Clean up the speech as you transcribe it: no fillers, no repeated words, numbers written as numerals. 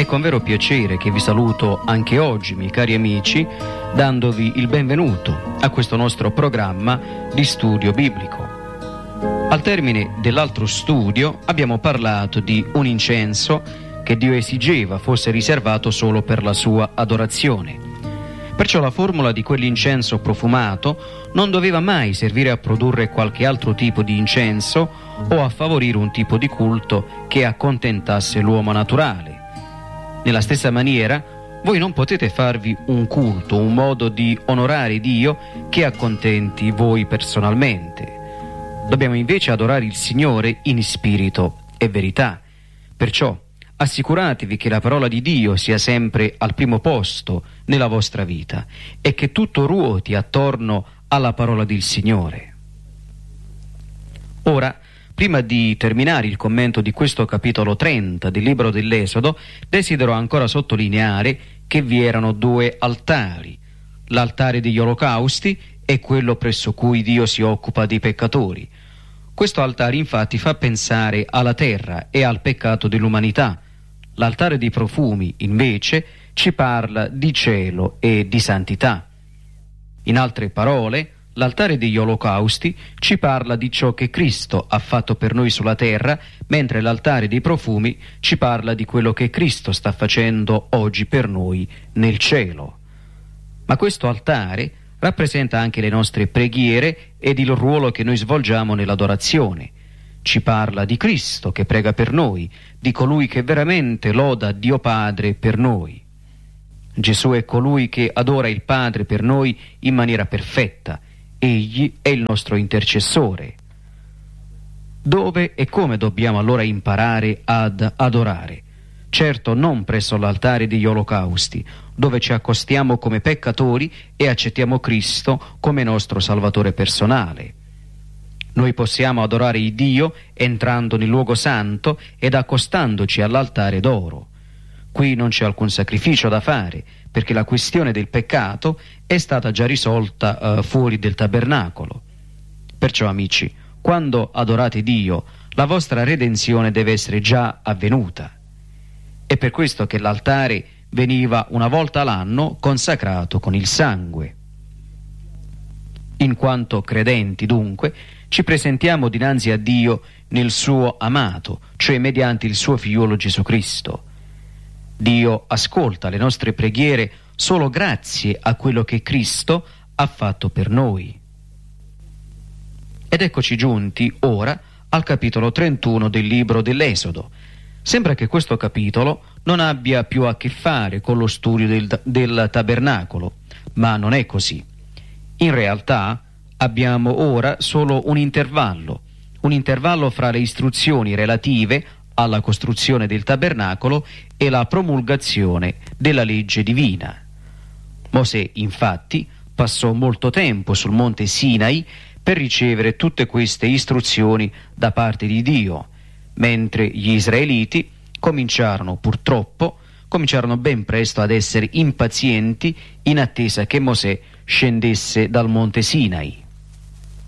con vero piacere che vi saluto anche oggi, miei cari amici, dandovi il benvenuto a questo nostro programma di studio biblico. Al termine dell'altro studio abbiamo parlato di un incenso che Dio esigeva fosse riservato solo per la sua adorazione. Perciò la formula di quell'incenso profumato non doveva mai servire a produrre qualche altro tipo di incenso o a favorire un tipo di culto che accontentasse l'uomo naturale. Nella stessa maniera, voi non potete farvi un culto, un modo di onorare Dio che accontenti voi personalmente. Dobbiamo invece adorare il Signore in spirito e verità. Perciò assicuratevi che la parola di Dio sia sempre al primo posto nella vostra vita e che tutto ruoti attorno alla parola del Signore. Ora, prima di terminare il commento di questo capitolo 30 del libro dell'Esodo, desidero ancora sottolineare che vi erano due altari, l'altare degli olocausti e quello presso cui Dio si occupa dei peccatori. Questo altare infatti fa pensare alla terra e al peccato dell'umanità. L'altare dei profumi, invece, ci parla di cielo e di santità. In altre parole, l'altare degli olocausti ci parla di ciò che Cristo ha fatto per noi sulla terra, mentre l'altare dei profumi ci parla di quello che Cristo sta facendo oggi per noi nel cielo. Ma questo altare rappresenta anche le nostre preghiere ed il ruolo che noi svolgiamo nell'adorazione. Ci parla di Cristo che prega per noi, di colui che veramente loda Dio Padre per noi. Gesù è colui che adora il Padre per noi in maniera perfetta. Egli è il nostro intercessore. Dove e come dobbiamo allora imparare ad adorare? Certo non presso l'altare degli olocausti, dove ci accostiamo come peccatori e accettiamo Cristo come nostro Salvatore personale. Noi possiamo adorare il Dio entrando nel luogo santo ed accostandoci all'altare d'oro. Qui non c'è alcun sacrificio da fare, perché la questione del peccato è stata già risolta fuori del tabernacolo. Perciò, amici, quando adorate Dio, la vostra redenzione deve essere già avvenuta. È per questo che l'altare veniva una volta l'anno consacrato con il sangue. In quanto credenti, dunque, ci presentiamo dinanzi a Dio nel suo amato, cioè mediante il suo figliolo Gesù Cristo. Dio ascolta le nostre preghiere solo grazie a quello che Cristo ha fatto per noi. Ed eccoci giunti ora al capitolo 31 del libro dell'Esodo. Sembra che questo capitolo non abbia più a che fare con lo studio del tabernacolo, ma non è così. In realtà abbiamo ora solo un intervallo fra le istruzioni relative alla costruzione del tabernacolo e la promulgazione della legge divina. Mosè, infatti, passò molto tempo sul monte Sinai per ricevere tutte queste istruzioni da parte di Dio, mentre gli israeliti cominciarono ben presto ad essere impazienti in attesa che Mosè scendesse dal monte Sinai.